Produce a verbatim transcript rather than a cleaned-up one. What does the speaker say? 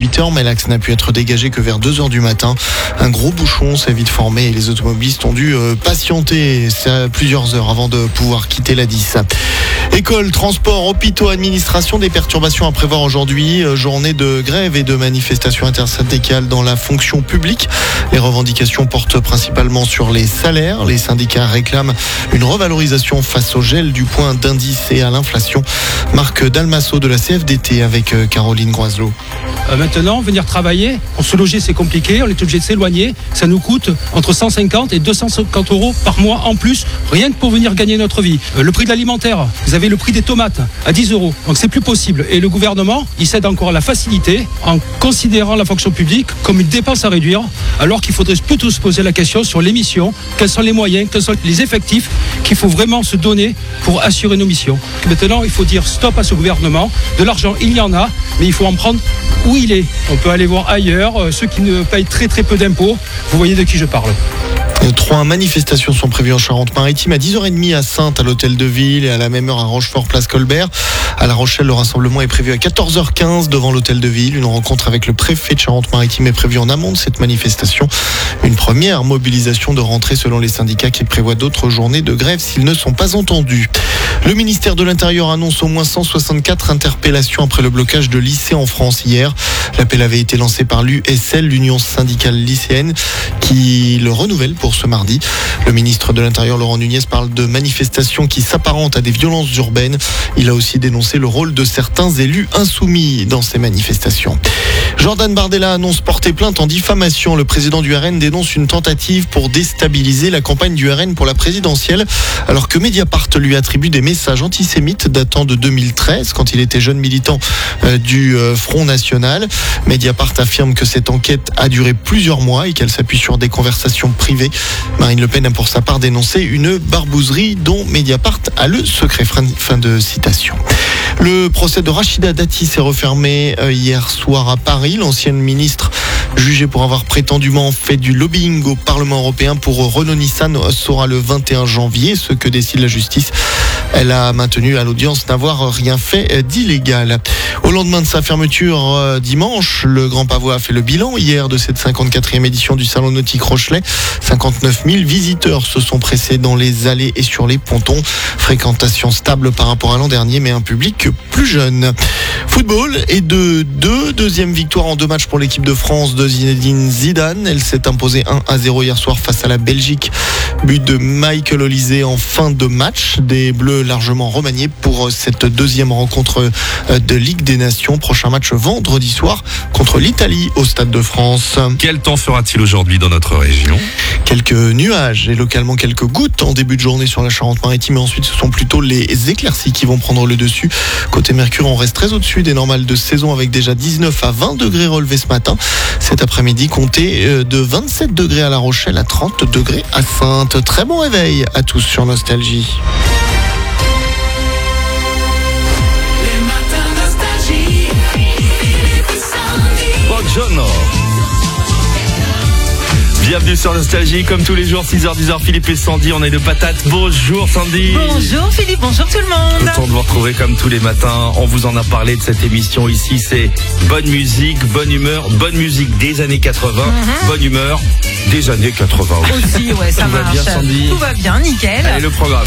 huit heures, mais l'axe n'a pu être dégagé que vers deux heures du matin. Un gros bouchon s'est vite formé et les automobilistes ont dû patienter plusieurs heures avant de pouvoir quitter l'A dix. Écoles, transports, hôpitaux, administration, des perturbations à prévoir aujourd'hui. Journée de grève et de manifestations intersyndicales dans la fonction publique. Les revendications portent principalement sur les salaires. Les syndicats réclament une revalorisation face au gel du point d'indice et à l'inflation. Marc Dalmasso de la C F D T avec Caroline Groiselot. Euh, maintenant, venir travailler, pour se loger c'est compliqué, on est obligé de s'éloigner. Ça nous coûte entre cent cinquante et deux cent cinquante euros par mois en plus, rien que pour venir gagner notre vie. Euh, le prix de l'alimentaire, vous avez le prix des tomates à dix euros, donc c'est plus possible. Et le gouvernement, il cède encore à la facilité en considérant la fonction publique comme une dépense à réduire, alors qu'il faudrait plutôt se poser la question sur les missions, quels sont les moyens, quels sont les effectifs qu'il faut vraiment se donner pour assurer nos missions. Maintenant, il faut dire stop à ce gouvernement. De l'argent, il y en a, mais il faut en prendre où il est. On peut aller voir ailleurs, ceux qui ne payent très très peu d'impôts. Vous voyez de qui je parle. Trois manifestations sont prévues en Charente-Maritime à dix heures trente à Saintes, à l'Hôtel de Ville, et à la même heure à Rochefort, place Colbert. À La Rochelle, le rassemblement est prévu à quatorze heures quinze devant l'Hôtel de Ville. Une rencontre avec le préfet de Charente-Maritime est prévue en amont de cette manifestation. Une première mobilisation de rentrée selon les syndicats qui prévoient d'autres journées de grève s'ils ne sont pas entendus. Le ministère de l'Intérieur annonce au moins cent soixante-quatre interpellations après le blocage de lycées en France hier. L'appel avait été lancé par l'U S L, l'Union syndicale lycéenne, qui le renouvelle pour ce mardi. Le ministre de l'Intérieur, Laurent Nunez, parle de manifestations qui s'apparentent à des violences urbaines. Il a aussi dénoncé le rôle de certains élus insoumis dans ces manifestations. Jordan Bardella annonce porter plainte en diffamation. Le président du R N dénonce une tentative pour déstabiliser la campagne du R N pour la présidentielle, alors que Mediapart lui attribue des messages antisémites datant de deux mille treize, quand il était jeune militant du Front National. Mediapart affirme que cette enquête a duré plusieurs mois et qu'elle s'appuie sur des conversations privées. Marine Le Pen a pour sa part dénoncé une barbouzerie dont Mediapart a le secret. Fin de citation. Le procès de Rachida Dati s'est refermé hier soir à Paris. L'ancienne ministre, jugée pour avoir prétendument fait du lobbying au Parlement européen pour Renault-Nissan, saura le vingt et un janvier ce que décide la justice. Elle a maintenu à l'audience n'avoir rien fait d'illégal. Au lendemain de sa fermeture dimanche, le Grand Pavois a fait le bilan hier de cette cinquante-quatrième édition du Salon Nautique Rochelet. cinquante-neuf mille visiteurs se sont pressés dans les allées et sur les pontons. Fréquentation stable par rapport à l'an dernier, mais un public plus jeune. Football et de deux, deuxième victoire en deux matchs pour l'équipe de France de Zinedine Zidane. Elle s'est imposée un à zéro hier soir face à la Belgique. But de Michael Olise en fin de match. Des Bleus largement remaniés pour cette deuxième rencontre de Ligue des Nations. Prochain match vendredi soir contre l'Italie au Stade de France. Quel temps fera-t-il aujourd'hui dans notre région ? Quelques nuages et localement quelques gouttes en début de journée sur la Charente-Maritime, et ensuite ce sont plutôt les éclaircies qui vont prendre le dessus. Côté Mercure, on reste très au-dessus des normales de saison avec déjà dix-neuf à vingt degrés relevés ce matin. Cet après-midi, comptez de vingt-sept degrés à La Rochelle à trente degrés à Saintes. Très bon réveil à tous sur Nostalgie. Buongiorno. Bienvenue sur Nostalgie, comme tous les jours, six heures dix, Philippe et Sandy, on est de patates. Bonjour Sandy. Bonjour Philippe, bonjour tout le monde. Le temps de vous retrouver comme tous les matins. On vous en a parlé de cette émission ici, c'est bonne musique, bonne humeur, bonne musique des années quatre-vingts, mm-hmm. Bonne humeur des années quatre-vingts. Aussi, ouais, ça Tout marche. va bien Sandy. Tout va bien, nickel. Allez, le programme.